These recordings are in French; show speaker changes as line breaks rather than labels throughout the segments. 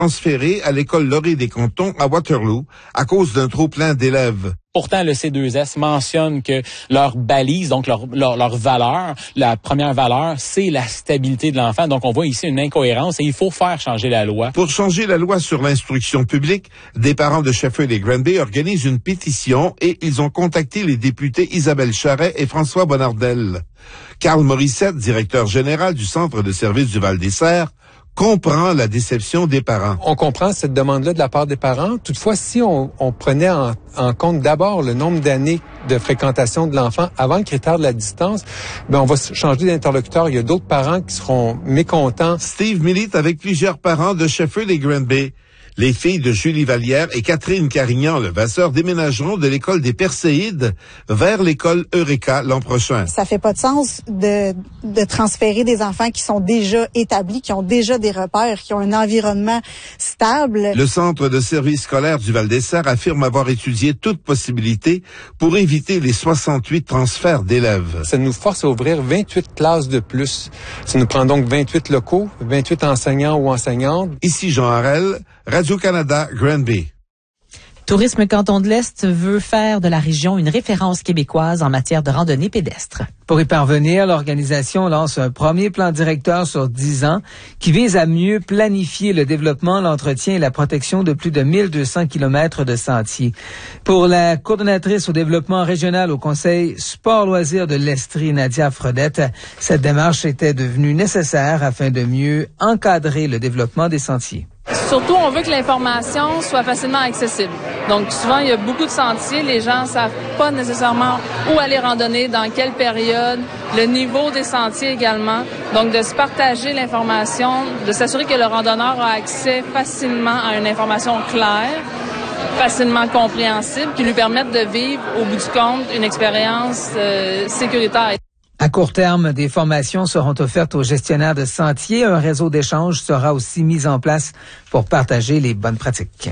transférés à l'école Laurier des Cantons à Waterloo à cause d'un trop-plein d'élèves.
Pourtant, le C2S mentionne que leur balise, donc leur valeur, la première valeur, c'est la stabilité de l'enfant. Donc, on voit ici une incohérence et il faut faire changer la loi.
Pour changer la loi sur l'instruction publique, des parents de Sheffield et Granby organisent une pétition et ils ont contacté les députés Isabelle Charret et François Bonnardel. Carl Morissette, directeur général du Centre de services du Val-des-Serres, comprend la déception des parents.
On comprend cette demande-là de la part des parents. Toutefois, si on prenait en compte d'abord le nombre d'années de fréquentation de l'enfant avant le critère de la distance, on va changer d'interlocuteur. Il y a d'autres parents qui seront mécontents.
Steve milite avec plusieurs parents de Sheffield et Granby. Les filles de Julie Vallière et Catherine Carignan-Levasseur déménageront de l'école des Perséides vers l'école Eureka l'an prochain.
Ça fait pas de sens de transférer des enfants qui sont déjà établis, qui ont déjà des repères, qui ont un environnement stable.
Le Centre de services scolaires du Val-des-Serres affirme avoir étudié toute possibilité pour éviter les 68 transferts d'élèves.
Ça nous force à ouvrir 28 classes de plus. Ça nous prend donc 28 locaux, 28 enseignants ou enseignantes.
Ici Jean Harel, Radio-Canada, Granby.
Tourisme Canton de l'Est veut faire de la région une référence québécoise en matière de randonnée pédestre.
Pour y parvenir, l'organisation lance un premier plan directeur sur 10 ans qui vise à mieux planifier le développement, l'entretien et la protection de plus de 1200 kilomètres de sentiers. Pour la coordonnatrice au développement régional au Conseil Sport-Loisirs de l'Estrie, Nadia Fredette, cette démarche était devenue nécessaire afin de mieux encadrer le développement des sentiers.
Surtout, on veut que l'information soit facilement accessible. Donc, souvent, il y a beaucoup de sentiers. Les gens ne savent pas nécessairement où aller randonner, dans quelle période, le niveau des sentiers également. Donc, de se partager l'information, de s'assurer que le randonneur a accès facilement à une information claire, facilement compréhensible, qui lui permette de vivre, au bout du compte, une expérience sécuritaire.
À court terme, des formations seront offertes aux gestionnaires de sentiers. Un réseau d'échange sera aussi mis en place pour partager les bonnes pratiques.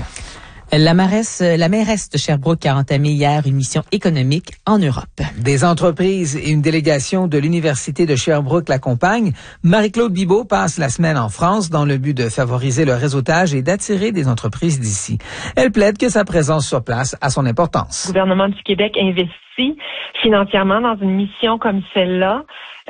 La mairesse de Sherbrooke a entamé hier une mission économique en Europe.
Des entreprises et une délégation de l'Université de Sherbrooke l'accompagnent. Marie-Claude Bibeau passe la semaine en France dans le but de favoriser le réseautage et d'attirer des entreprises d'ici. Elle plaide que sa présence sur place a son importance.
Le gouvernement du Québec investit financièrement dans une mission comme celle-là.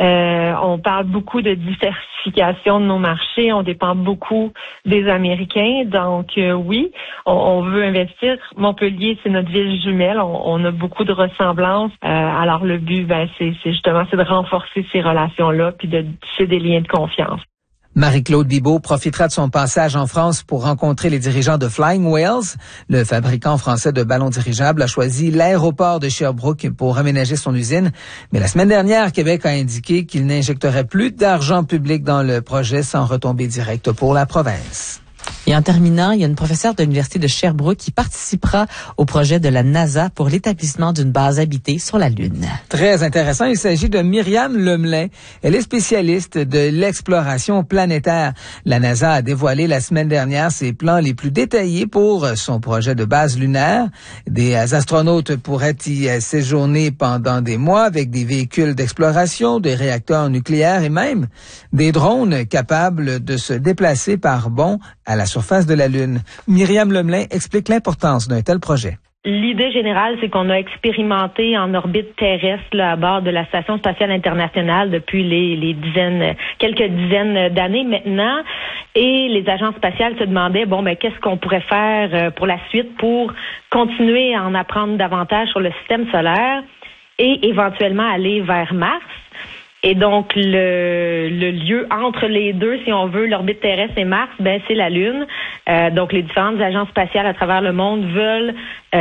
On parle beaucoup de diversification de nos marchés. On dépend beaucoup des Américains. Donc, oui, on veut investir. Montpellier, c'est notre ville jumelle. On a beaucoup de ressemblances. Alors, le but, c'est de renforcer ces relations-là puis de tisser des liens de confiance.
Marie-Claude Bibeau profitera de son passage en France pour rencontrer les dirigeants de Flying Whales. Le fabricant français de ballons dirigeables a choisi l'aéroport de Sherbrooke pour aménager son usine. Mais la semaine dernière, Québec a indiqué qu'il n'injecterait plus d'argent public dans le projet sans retombée directe pour la province.
Et en terminant, il y a une professeure de l'Université de Sherbrooke qui participera au projet de la NASA pour l'établissement d'une base habitée sur la Lune.
Très intéressant. Il s'agit de Myriam Lemelin. Elle est spécialiste de l'exploration planétaire. La NASA a dévoilé la semaine dernière ses plans les plus détaillés pour son projet de base lunaire. Des astronautes pourraient y séjourner pendant des mois avec des véhicules d'exploration, des réacteurs nucléaires et même des drones capables de se déplacer par bond à la surface de la Lune. Myriam Lemelin explique l'importance d'un tel projet.
L'idée générale, c'est qu'on a expérimenté en orbite terrestre à bord de la Station spatiale internationale depuis quelques dizaines d'années maintenant. Et les agences spatiales se demandaient, qu'est-ce qu'on pourrait faire pour la suite pour continuer à en apprendre davantage sur le système solaire et éventuellement aller vers Mars. Et donc, le lieu entre les deux, si on veut, l'orbite terrestre et Mars, c'est la Lune. Donc, les différentes agences spatiales à travers le monde veulent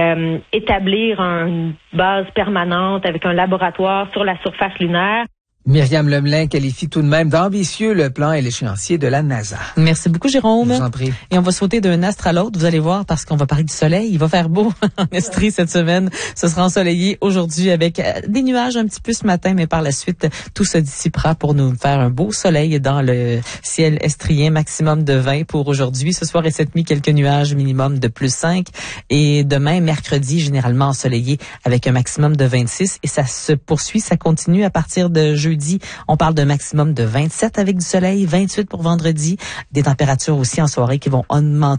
établir une base permanente avec un laboratoire sur la surface lunaire.
Myriam Lemelin qualifie tout de même d'ambitieux le plan et l'échéancier de la NASA.
Merci beaucoup, Jérôme.
Je vous en prie.
Et on va sauter d'un astre à l'autre, vous allez voir, parce qu'on va parler du soleil. Il va faire beau en Estrie cette semaine. Ce sera ensoleillé aujourd'hui avec des nuages un petit peu ce matin, mais par la suite, tout se dissipera pour nous faire un beau soleil dans le ciel estrien, maximum de 20 pour aujourd'hui. Ce soir et cette nuit, quelques nuages, minimum de plus 5. Et demain, mercredi, généralement ensoleillé avec un maximum de 26. Et ça se poursuit, ça continue à partir de jeudi jeudi, on parle d'un maximum de 27 avec du soleil, 28 pour vendredi. Des températures aussi en soirée qui vont augmenter